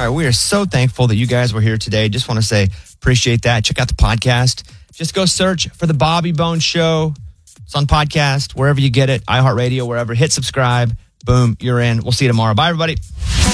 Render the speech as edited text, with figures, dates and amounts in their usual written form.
All right, we are so thankful that you guys were here today. Just want to say appreciate that. Check out the podcast. Just go search for The Bobby Bones Show. It's on podcast, wherever you get it, iHeartRadio, wherever. Hit subscribe. Boom, you're in. We'll see you tomorrow. Bye, everybody.